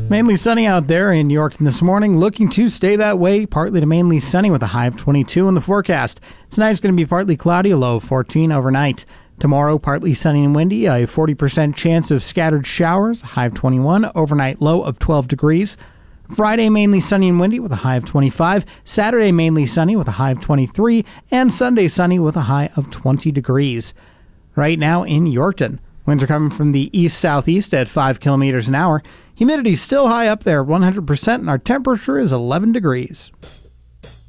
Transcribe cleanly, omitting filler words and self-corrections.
Mainly sunny out there in Yorkton this morning. Looking to stay that way. Partly to mainly sunny with a high of 22 in the forecast. Tonight's going to be partly cloudy, a low of 14 overnight. Tomorrow, partly sunny and windy, a 40% chance of scattered showers, a high of 21, overnight low of 12 degrees. Friday, mainly sunny and windy with a high of 25. Saturday, mainly sunny with a high of 23. And Sunday, sunny with a high of 20 degrees. Right now in Yorkton, winds are coming from the east-southeast at 5 kilometers an hour. Humidity still high up there, 100%, and our temperature is 11 degrees.